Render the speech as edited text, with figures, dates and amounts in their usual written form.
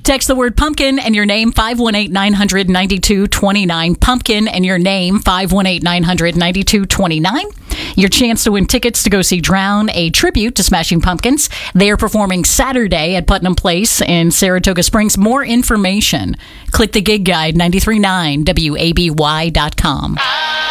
Text the word pumpkin and your name 518-900-9229. Pumpkin and your name 518-900-9229. Your chance to win tickets to go see Drown, a tribute to Smashing Pumpkins. They are performing Saturday at Putnam Place in Saratoga Springs. More information, click the gig guide 939WABY.com.